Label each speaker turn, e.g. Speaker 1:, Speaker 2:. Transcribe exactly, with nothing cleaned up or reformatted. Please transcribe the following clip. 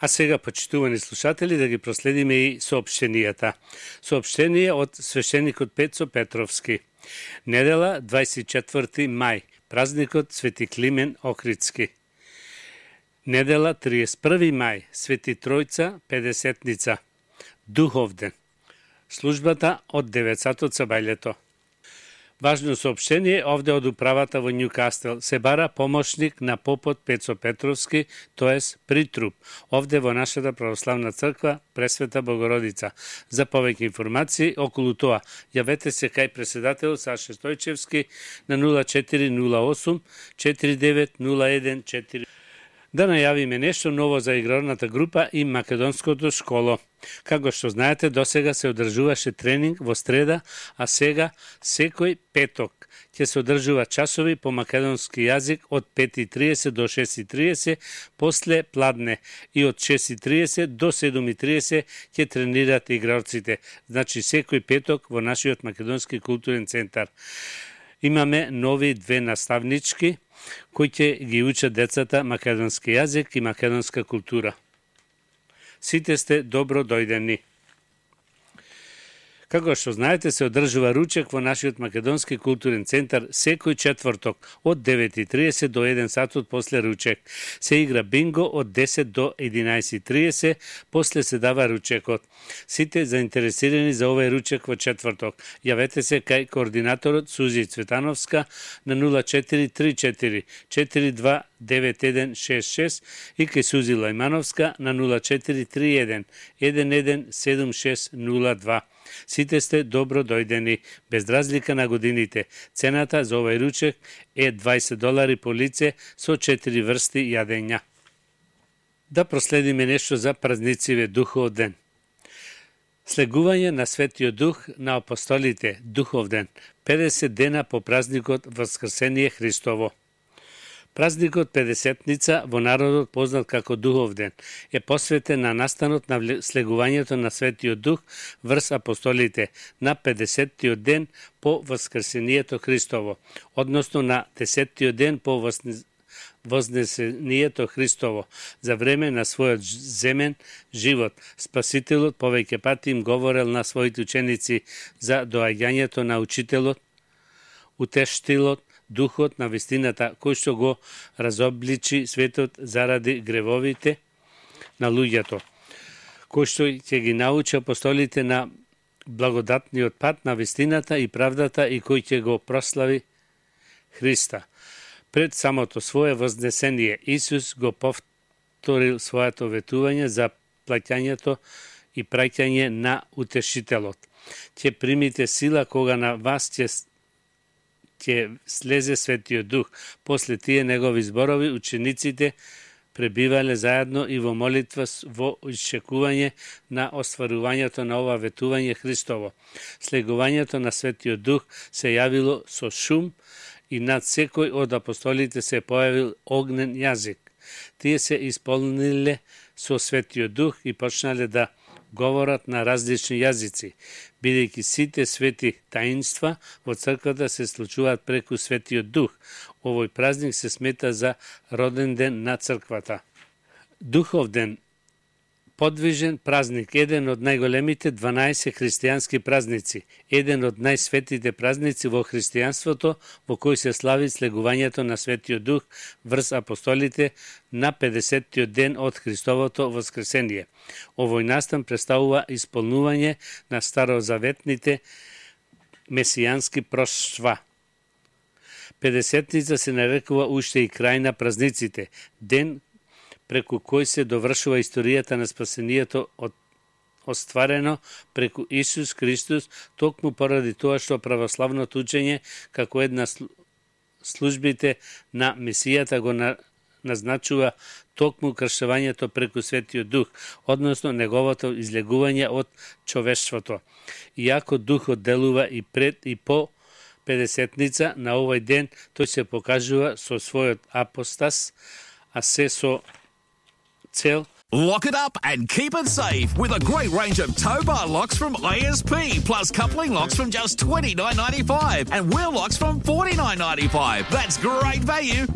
Speaker 1: А сега, почитувани слушатели, да ги проследиме и соопштенијата. Соопштение од свещеникот Пецо Петровски. Недела, дваесет и четврти мај, празникот Свети Климен Охридски. Недела, триесет и први мај, Свети Тројца, педесетница. Духовден. Службата од девет сатот со бајлето. Важно соопштение овде од управата во Њукастел. Се бара помошник на попот Пецо Петровски, тоест притруп, овде во нашата православна црква Пресвета Богородица. За повеќе информации околу тоа, јавете се кај председател Саша Стојчевски на нула четири нула осум четири девет нула еден четири. Да најавиме нешто ново за играрната група и македонското школо. Како што знаете, досега се одржуваше тренинг во среда, а сега секој петок ќе се одржува часови по македонски јазик од пет и триесет до шест и триесет, после пладне и од шест и триесет до седум и триесет ќе тренираат игралците. Значи секој петок во нашиот македонски културен центар. Имаме нови две наставнички кои ќе ги учат децата македонски јазик и македонска култура. Сите сте добро дојдени. Како што знаете, се одржува ручек во нашиот македонски културен центар секој четврток од девет и триесет до еден сатот после ручек. Се игра бинго од десет до единаесет и триесет, после се дава ручекот. Сите заинтересирани за овој ручек во четврток, јавете се кај координаторот Сузи Цветановска на нула четири три четири четири два девет еден шест шест и кај Сузи Лајмановска на нула четири три еден еден еден седум шест нула два. Сите сте добро дојдени, без разлика на годините. Цената за овој ручек е дваесет долари по лице со четири врсти јадења. Да проследиме нешто за празнициве Духов ден. Слегување на Светиот Дух на апостолите, Духов ден, педесет дена по празникот Воскрсение Христово. Празникот Педесетница во народот познат како Духов ден е посветен на настанот на слегувањето на Светиот Дух врз апостолите на педесеттиот ден по Воскресението Христово, односно на десеттиот ден по Вознесението Христово, за време на својот земен живот. Спасителот повеќе пати им говорел на своите ученици за доаѓањето на Учителот, Утештилот, Духот на вистината, кој што го разобличи светот заради гревовите на луѓето, кој што ќе ги научи апостолите на благодатниот пат на вистината и правдата и кој ќе го прослави Христа. Пред самото свое вознесение, Исус го повторил своето ветување за плаќањето и праќање на Утешителот. Ќе примите сила кога на вас ќе ќе слезе Светиот Дух. После тие негови зборови, учениците пребивале заедно и во молитва во исчекување на остварувањето на ова ветување Христово. Слегувањето на Светиот Дух се јавило со шум и над секој од апостолите се појавил огнен јазик. Тие се исполниле со Светиот Дух и почнале да говорат на различни јазици, бидејќи сите свети таинства во црквата се случуваат преку Светиот Дух. Овој празник се смета за роден ден на црквата. Духов ден, подвижен празник, еден од најголемите дванаесет христијански празници, еден од најсветите празници во христијанството, во кој се слави слегувањето на Светиот Дух врз апостолите на педесеттиот ден од Христовото воскресение. Овој настан представува исполнување на старозаветните месијански проштва. Педесетница се нарекува уште и крај на празниците, ден преку кој се довршува историјата на спасението од остварено преку Исус Христос, токму поради тоа што православното учење како една службите на Месијата го назначува токму кршувањето преку Светиот Дух, односно неговото излегување од човештвото. Иако Духот делува и пред и по педесетница, на овој ден тој се покажува со својот апостас, а се со цел.
Speaker 2: Lock it up and keep it safe with a great range of tow bar locks from I S P, plus coupling locks from just twenty-nine ninety-five and wheel locks from forty-nine ninety-five. That's great value.